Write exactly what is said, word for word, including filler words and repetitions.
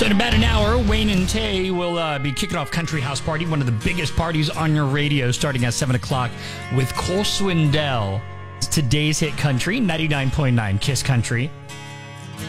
So in about an hour, Wayne and Tay will uh, be kicking off Country House Party, one of the biggest parties on your radio, starting at seven o'clock with Cole Swindell. It's today's hit country, ninety-nine point nine Kiss Country.